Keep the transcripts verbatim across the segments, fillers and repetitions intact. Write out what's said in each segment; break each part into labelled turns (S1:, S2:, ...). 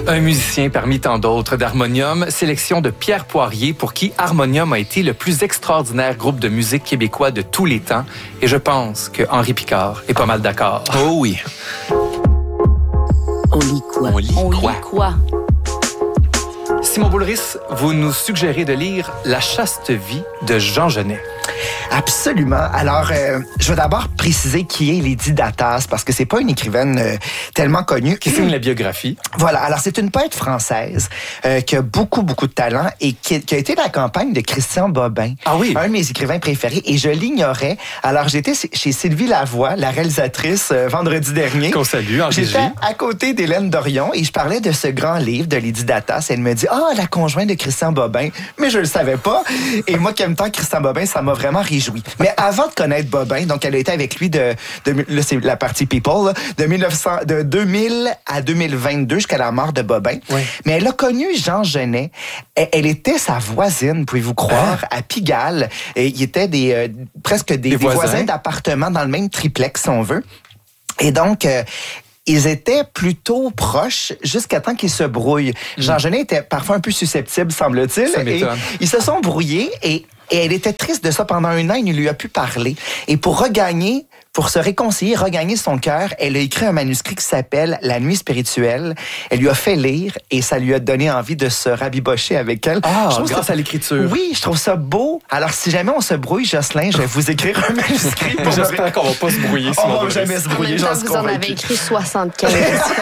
S1: Un musicien parmi tant d'autres d'Harmonium, sélection de Pierre Poirier pour qui Harmonium a été le plus extraordinaire groupe de musique québécois de tous les temps. Et je pense que Henri Picard est pas mal d'accord.
S2: Oh oui.
S3: On lit quoi?
S2: On lit
S3: On
S2: quoi?
S3: lit quoi?
S1: Simon Boulris, vous nous suggérez de lire La chaste vie de Jean Genet.
S4: Absolument. Alors, euh, je vais d'abord préciser qui est Lady Datas, parce que c'est pas une écrivaine euh, tellement connue.
S1: Qui signe la biographie.
S4: Voilà. Alors, c'est une poète française euh, qui a beaucoup, beaucoup de talent et qui, qui a été la campagne de Christian Bobin.
S1: Ah oui?
S4: Un de mes écrivains préférés. Et je l'ignorais. Alors, j'étais chez Sylvie Lavoie, la réalisatrice, euh, vendredi dernier.
S1: Qu'on salue, en Gigi.
S4: J'étais à côté d'Hélène Dorion et je parlais de ce grand livre de Lady Datas. Elle me dit, ah, oh, la conjointe de Christian Bobin. Mais je le savais pas. Et moi qui aime tant Christian Bobin, ça m'a vraiment réjoui. Mais avant de connaître Bobin, donc elle a été avec lui de, de là c'est la partie People, là, de, mille neuf cents, de deux mille à deux mille vingt-deux jusqu'à la mort de Bobin.
S1: Oui.
S4: Mais elle a connu Jean Genet. Elle, elle était sa voisine, pouvez-vous croire, ah. à Pigalle. Et il était des, euh, presque des, des, des voisins, voisins d'appartements dans le même triplex, si on veut. Et donc... Euh, Ils étaient plutôt proches jusqu'à temps qu'ils se brouillent. Mmh. Jean Genet était parfois un peu susceptible, semble-t-il.
S1: Ça m'étonne.
S4: Et ils se sont brouillés et, et elle était triste de ça pendant un an. Il ne lui a pu parler. Et pour regagner, pour se réconcilier, regagner son cœur, elle a écrit un manuscrit qui s'appelle La nuit spirituelle. Elle lui a fait lire et ça lui a donné envie de se rabibocher avec elle.
S1: Ah,
S4: je
S1: grâce
S4: ça...
S1: à l'écriture.
S4: Oui, je trouve ça beau. Alors, si jamais on se brouille, Jocelyn, je vais vous écrire un manuscrit.
S1: J'espère qu'on va pas se brouiller.
S4: On va jamais se brouiller, j'en suis
S3: vous en
S4: convaincu.
S3: avez écrit soixante-quinze.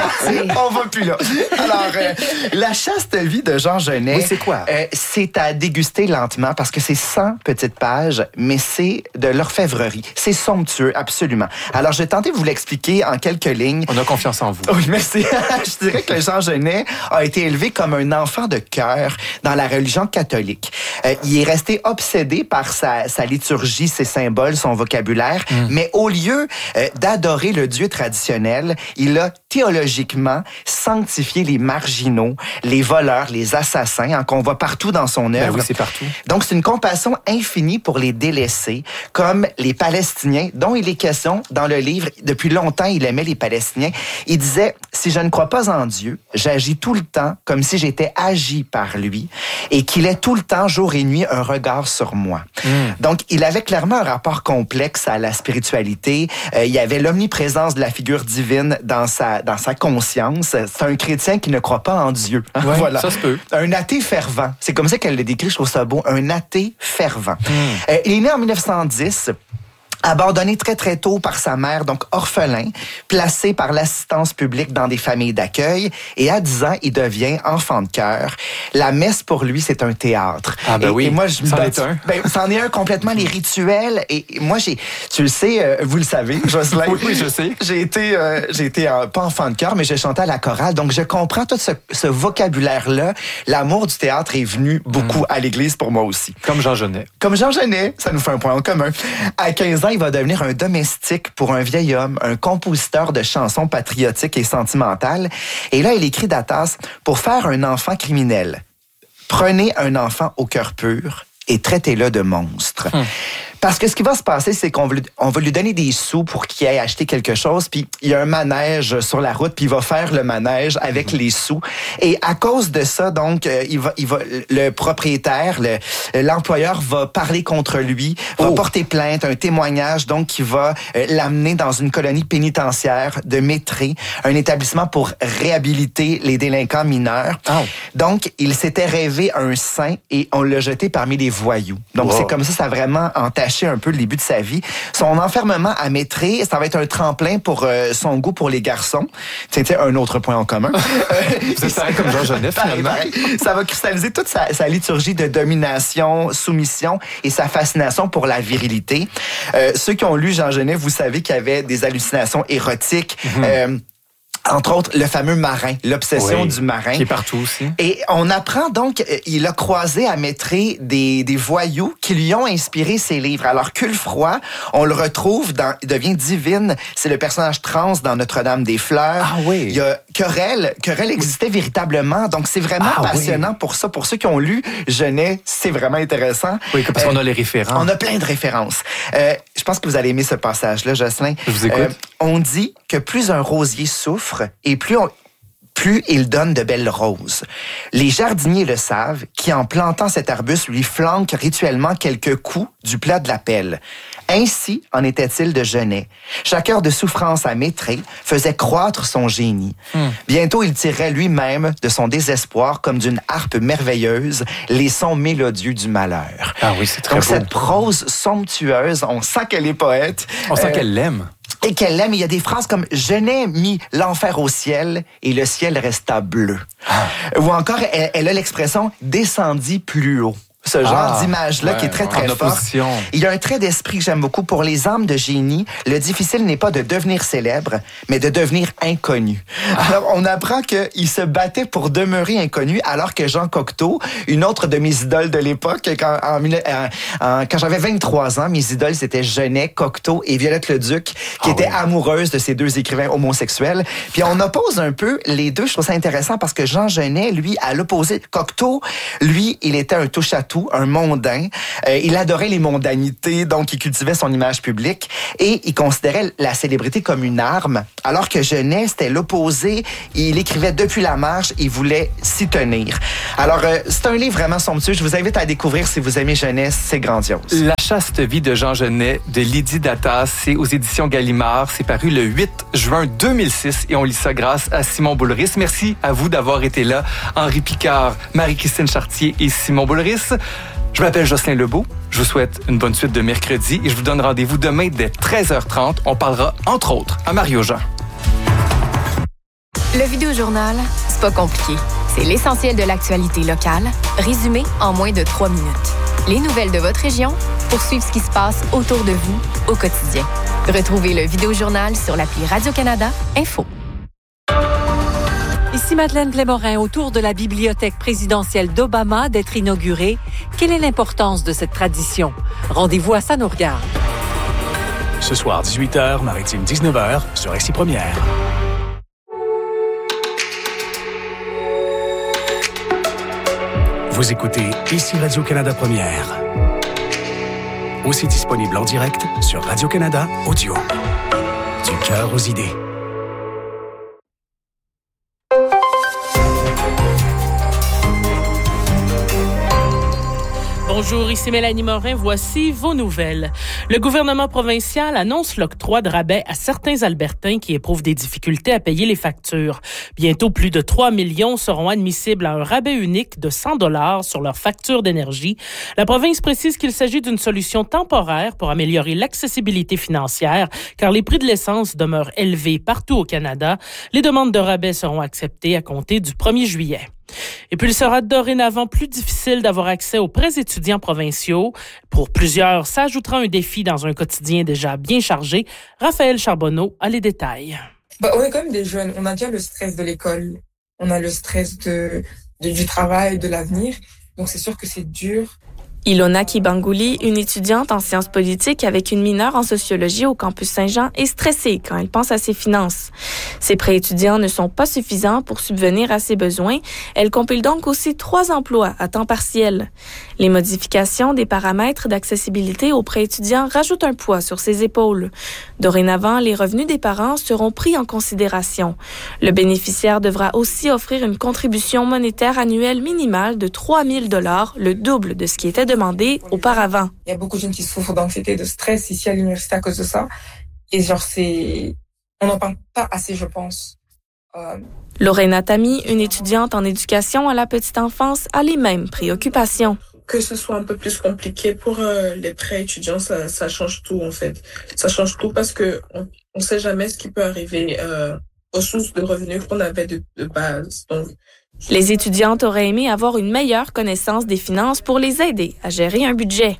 S4: On va plus là. Alors, euh, La chaste vie de Jean Genet.
S1: Oui, c'est quoi?
S4: Euh, c'est à déguster lentement parce que c'est cent petites pages, mais c'est de l'orfèvrerie. C'est somptueux, absolument. Alors, je vais tenter de vous l'expliquer en quelques lignes.
S1: On a confiance en vous.
S4: Oui, merci. Je dirais que Jean Genet a été élevé comme un enfant de cœur dans la religion catholique. Euh, il est resté obsédé par sa, sa liturgie, ses symboles, son vocabulaire, mm. mais au lieu euh, d'adorer le Dieu traditionnel, il a théologiquement sanctifié les marginaux, les voleurs, les assassins, hein, qu'on voit partout dans son œuvre.
S1: Ben oui, c'est partout.
S4: Donc, c'est une compassion infinie pour les délaissés, comme les Palestiniens, dont il est question dans le livre. Depuis longtemps, il aimait les Palestiniens. Il disait, si je ne crois pas en Dieu, j'agis tout le temps comme si j'étais agi par lui et qu'il ait tout le temps, jour et nuit, un regard sur moi. Mm. Donc, il avait clairement un rapport complexe à la spiritualité. Euh, il y avait l'omniprésence de la figure divine dans sa, dans sa conscience. C'est un chrétien qui ne croit pas en Dieu.
S1: Ouais,
S4: voilà.
S1: Ça se peut.
S4: Un athée fervent. C'est comme ça qu'elle le décrit, je trouve ça beau. Un athée fervent. Mm. Euh, il est né en mille neuf cent dix. Abandonné très, très tôt par sa mère, donc orphelin, placé par l'assistance publique dans des familles d'accueil. Et à dix ans, il devient enfant de cœur. La messe, pour lui, c'est un théâtre.
S1: Ah ben
S4: et,
S1: oui,
S4: et moi, je
S1: c'en
S4: me
S1: est un.
S4: Ben, c'en est un complètement, les rituels. Et moi, j'ai, tu le sais, euh, vous le savez, Jocelyn.
S1: Oui, oui, je sais.
S4: J'ai été, euh, j'ai été euh, pas enfant de cœur, mais j'ai chanté à la chorale. Donc, je comprends tout ce, ce vocabulaire-là. L'amour du théâtre est venu beaucoup mmh. à l'église pour moi aussi.
S1: Comme Jean Genet.
S4: Comme Jean Genet, ça nous fait un point en commun. À quinze ans, il va devenir un domestique pour un vieil homme, un compositeur de chansons patriotiques et sentimentales. Et là, il écrit Datas, pour faire un enfant criminel, prenez un enfant au cœur pur et traitez-le de monstre. Hum. Parce que ce qui va se passer, c'est qu'on va, lui, on va lui donner des sous pour qu'il aille acheter quelque chose, puis il y a un manège sur la route, puis il va faire le manège avec mmh. les sous. Et à cause de ça, donc, euh, il va, il va, le propriétaire, le, l'employeur va parler contre lui, va oh. porter plainte, un témoignage, donc qui va euh, l'amener dans une colonie pénitentiaire de Métré, un établissement pour réhabiliter les délinquants mineurs. Oh. Donc, il s'était rêvé un saint et on l'a jeté parmi les voyous. Donc, wow. c'est comme ça, ça a vraiment entaché un peu le début de sa vie. Son enfermement à Métré, ça va être un tremplin pour euh, son goût pour les garçons. C'était un autre point en commun.
S1: Vous êtes pareil comme Jean Genet, finalement.
S4: Ça va cristalliser toute sa, sa liturgie de domination, soumission et sa fascination pour la virilité. Euh, ceux qui ont lu Jean Genet, vous savez qu'il y avait des hallucinations érotiques. Mm-hmm. Euh, Entre autres, le fameux marin, l'obsession
S1: oui,
S4: du marin.
S1: Qui est partout aussi.
S4: Et on apprend donc, il a croisé à Métré des, des voyous qui lui ont inspiré ses livres. Alors, Culfroy, on le retrouve dans, il devient Divine, c'est le personnage trans dans Notre-Dame-des-Fleurs.
S1: Ah oui.
S4: Il y a Querelle, Querelle existait oui. véritablement, donc c'est vraiment ah, passionnant oui. pour ça. Pour ceux qui ont lu Genet, c'est vraiment intéressant.
S1: Oui, parce euh, qu'on a les références.
S4: On a plein de références. Euh, je pense que vous allez aimer ce passage-là, Jocelyn.
S1: Je vous écoute. Euh,
S4: on dit que plus un rosier souffre, et plus on, plus il donne de belles roses. Les jardiniers le savent, qui en plantant cet arbuste lui flanquent rituellement quelques coups du plat de la pelle. Ainsi en était-il de Genet. Chaque heure de souffrance à Maitray faisait croître son génie. Hmm. Bientôt, il tirerait lui-même de son désespoir, comme d'une harpe merveilleuse, les sons mélodieux du malheur.
S1: Ah oui, c'est très
S4: Donc,
S1: beau.
S4: cette prose somptueuse, on sent qu'elle est poète.
S1: On sent
S4: euh,
S1: qu'elle l'aime.
S4: Et qu'elle l'aime. Il y a des phrases comme « Genet mit l'enfer au ciel et le ciel resta bleu. Ah. » Ou encore, elle, elle a l'expression « descendit plus haut ». Ce genre ah, d'image-là ouais, qui est très, très fort. Il y a un trait d'esprit que j'aime beaucoup. Pour les âmes de génie, le difficile n'est pas de devenir célèbre, mais de devenir inconnu. Ah. Alors, on apprend qu'il se battait pour demeurer inconnu, alors que Jean Cocteau, une autre de mes idoles de l'époque, quand, en, en, en, quand j'avais vingt-trois ans, mes idoles, c'était Genet, Cocteau et Violette Leduc, qui ah, étaient oui. amoureuses de ces deux écrivains homosexuels. Puis on oppose un peu les deux. Je trouve ça intéressant parce que Jean Genet, lui, à l'opposé, Cocteau, lui, il était un touche-à-tout, un mondain. Euh, il adorait les mondanités, donc il cultivait son image publique et il considérait la célébrité comme une arme, alors que Genet, c'était l'opposé. Il écrivait depuis la marge, il voulait s'y tenir. Alors, euh, c'est un livre vraiment somptueux. Je vous invite à découvrir si vous aimez Genet, c'est grandiose.
S1: La chaste vie de Jean Genet de Lydie Datas, c'est aux éditions Gallimard. C'est paru le huit juin deux mille six et on lit ça grâce à Simon Boulris. Merci à vous d'avoir été là. Henri Picard, Marie-Christine Chartier et Simon Boulris. Je m'appelle Jocelyn Lebeau. Je vous souhaite une bonne suite de mercredi et je vous donne rendez-vous demain dès treize heures trente. On parlera, entre autres, à Mario Jean.
S2: Le Vidéojournal, c'est pas compliqué. C'est l'essentiel de l'actualité locale, résumé en moins de trois minutes. Les nouvelles de votre région pour suivre ce qui se passe autour de vous au quotidien. Retrouvez le Vidéojournal sur l'appli Radio-Canada Info.
S3: Ici Madeleine Blais-Morin, autour de la bibliothèque présidentielle d'Obama d'être inaugurée. Quelle est l'importance de cette tradition? Rendez-vous à Ça nous regarde.
S5: Ce soir, dix-huit heures, Maritime dix-neuf heures, sur R C I Première. Vous écoutez Ici Radio-Canada Première. Aussi disponible en direct sur Radio-Canada Audio. Du cœur aux idées.
S6: Bonjour, ici Mélanie Morin. Voici vos nouvelles. Le gouvernement provincial annonce l'octroi de rabais à certains Albertains qui éprouvent des difficultés à payer les factures. Bientôt, plus de trois millions seront admissibles à un rabais unique de cent dollars sur leur facture d'énergie. La province précise qu'il s'agit d'une solution temporaire pour améliorer l'accessibilité financière, car les prix de l'essence demeurent élevés partout au Canada. Les demandes de rabais seront acceptées à compter du premier juillet. Et puis, il sera dorénavant plus difficile d'avoir accès aux prêts étudiants provinciaux. Pour plusieurs, ça ajoutera un défi dans un quotidien déjà bien chargé. Raphaël Charbonneau a les détails.
S7: Bah, on est quand même des jeunes. On a déjà le stress de l'école. On a le stress de, de, du travail, de l'avenir. Donc, c'est sûr que c'est dur.
S8: Ilona Kibangouli, une étudiante en sciences politiques avec une mineure en sociologie au campus Saint-Jean, est stressée quand elle pense à ses finances. Ses prêts étudiants ne sont pas suffisants pour subvenir à ses besoins. Elle compile donc aussi trois emplois à temps partiel. Les modifications des paramètres d'accessibilité aux prêts étudiants rajoutent un poids sur ses épaules. Dorénavant, les revenus des parents seront pris en considération. Le bénéficiaire devra aussi offrir une contribution monétaire annuelle minimale de trois mille dollars, le double de ce qui était demandé auparavant.
S7: Il y a beaucoup de jeunes qui souffrent d'anxiété, de stress ici à l'université à cause de ça. Et genre, c'est... On n'en parle pas assez, je pense. Euh...
S8: Lorena Tami, une étudiante en éducation à la petite enfance, a les mêmes préoccupations.
S9: Que ce soit un peu plus compliqué pour euh, les prêts étudiants, ça, ça change tout, en fait. Ça change tout parce que on, on sait jamais ce qui peut arriver euh, aux sources de revenus qu'on avait de, de base. Donc,
S8: les étudiantes auraient aimé avoir une meilleure connaissance des finances pour les aider à gérer un budget.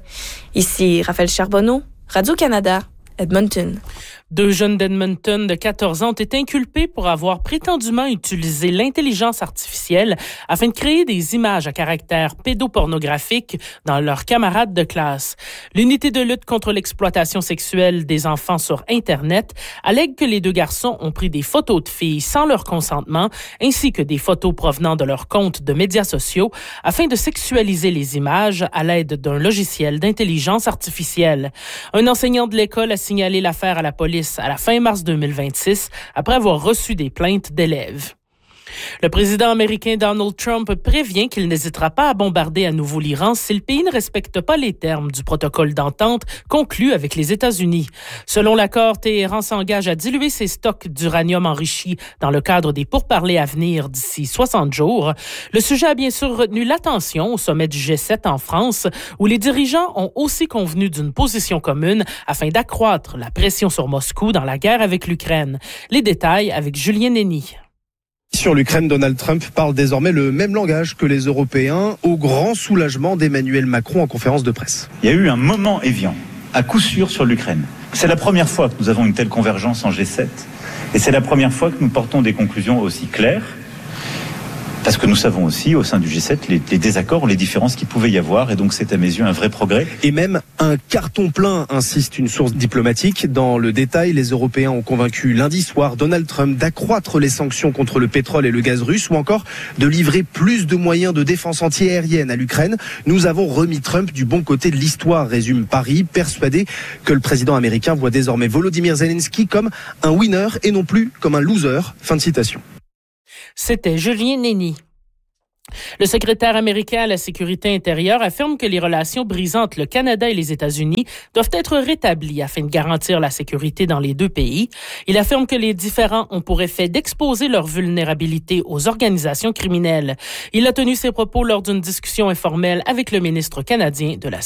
S8: Ici Raphaël Charbonneau, Radio-Canada, Edmonton.
S6: Deux jeunes d'Edmonton de quatorze ans ont été inculpés pour avoir prétendument utilisé l'intelligence artificielle afin de créer des images à caractère pédopornographique dans leurs camarades de classe. L'unité de lutte contre l'exploitation sexuelle des enfants sur Internet allègue que les deux garçons ont pris des photos de filles sans leur consentement ainsi que des photos provenant de leurs comptes de médias sociaux afin de sexualiser les images à l'aide d'un logiciel d'intelligence artificielle. Un enseignant de l'école a signalé l'affaire à la police à la fin mars deux mille vingt-six, après avoir reçu des plaintes d'élèves. Le président américain Donald Trump prévient qu'il n'hésitera pas à bombarder à nouveau l'Iran si le pays ne respecte pas les termes du protocole d'entente conclu avec les États-Unis. Selon l'accord, Téhéran s'engage à diluer ses stocks d'uranium enrichi dans le cadre des pourparlers à venir d'ici soixante jours. Le sujet a bien sûr retenu l'attention au sommet du G sept en France, où les dirigeants ont aussi convenu d'une position commune afin d'accroître la pression sur Moscou dans la guerre avec l'Ukraine. Les détails avec Julien Nény.
S10: Sur l'Ukraine, Donald Trump parle désormais le même langage que les Européens, au grand soulagement d'Emmanuel Macron en conférence de presse.
S11: Il y a eu un moment évian, à coup sûr, sur l'Ukraine. C'est la première fois que nous avons une telle convergence en G sept, et c'est la première fois que nous portons des conclusions aussi claires, parce que nous savons aussi, au sein du G sept, les, les désaccords, les différences qu'il pouvait y avoir, et donc c'est à mes yeux un vrai progrès.
S10: Et même un carton plein, insiste une source diplomatique. Dans le détail, les Européens ont convaincu lundi soir Donald Trump d'accroître les sanctions contre le pétrole et le gaz russe, ou encore de livrer plus de moyens de défense antiaérienne à l'Ukraine. Nous avons remis Trump du bon côté de l'histoire, résume Paris, persuadé que le président américain voit désormais Volodymyr Zelensky comme un winner et non plus comme un loser. Fin de citation.
S6: C'était Julien Nény. Le secrétaire américain à la sécurité intérieure affirme que les relations brisées entre le Canada et les États-Unis doivent être rétablies afin de garantir la sécurité dans les deux pays. Il affirme que les différends ont pour effet d'exposer leur vulnérabilité aux organisations criminelles. Il a tenu ses propos lors d'une discussion informelle avec le ministre canadien de la